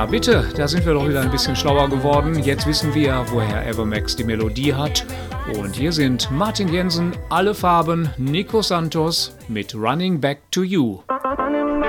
Ja, bitte, da sind wir doch wieder ein bisschen schlauer geworden. Jetzt wissen wir, woher Evermax die Melodie hat. Und hier sind Martin Jensen, Alle Farben, Nico Santos mit Running Back to You.